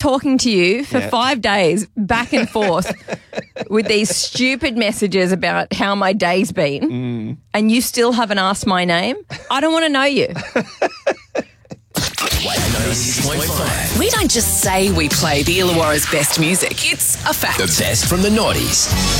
talking to you for 5 days back and forth with these stupid messages about how my day's been and you still haven't asked my name. I don't want to know you. We don't just say we play the Illawarra's best music. It's a fact. The best from the noughties.